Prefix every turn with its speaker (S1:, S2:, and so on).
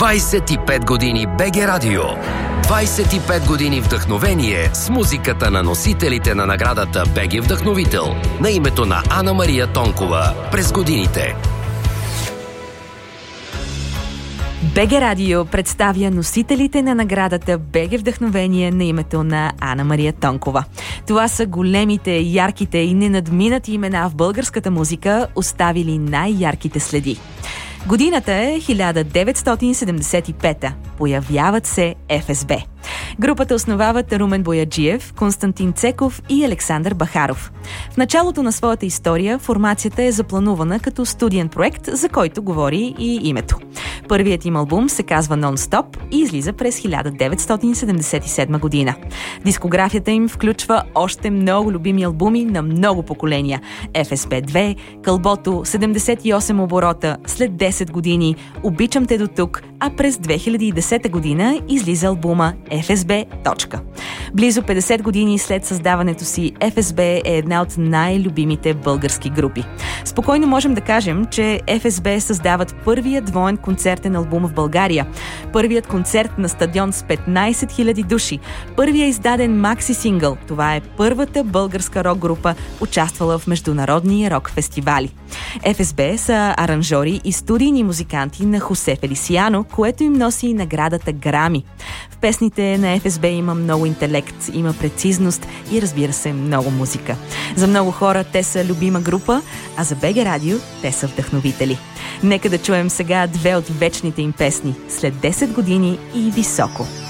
S1: 25 години БГ Радио. 25 години вдъхновение с музиката на носителите на наградата БГ Вдъхновител на името на Ана Мария Тонкова през годините.
S2: БГ Радио представя носителите на наградата БГ Вдъхновение на името на Ана Мария Тонкова. Това са големите, ярките и ненадминати имена в българската музика, оставили най-ярките следи. Годината е 1975. Появяват се ФСБ. Групата основават Румен Бояджиев, Константин Цеков и Александър Бахаров. В началото на своята история формацията е запланувана като студиен проект, за който говори и името. Първият им албум се казва «Нон-стоп» и излиза през 1977 година. Дискографията им включва още много любими албуми на много поколения. ФСБ 2, Кълбото, 78 оборота, след 10 години, Обичам те до тук, а през 2010 година излиза албума ФСБ. Близо 50 години след създаването си, ФСБ е една от най-любимите български групи. Спокойно можем да кажем, че ФСБ създават първият двоен концертен албум в България, първият концерт на стадион с 15 000 души, първият издаден макси-сингъл. Това е първата българска рок-група, участвала в международни рок-фестивали. ФСБ са аранжори и студийни музиканти на Хосе Фелисиано, което им носи наградата Грами. В песните на ФСБ има много интелект, има прецизност и, разбира се, много музика. За много хора те са любима група, а за БГ Радио те са вдъхновители. Нека да чуем сега две от вечните им песни «След 10 години» и «Високо».